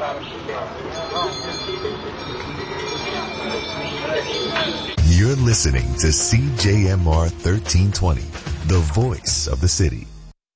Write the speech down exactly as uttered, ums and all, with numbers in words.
You're listening to C J M R thirteen twenty, the voice of the city.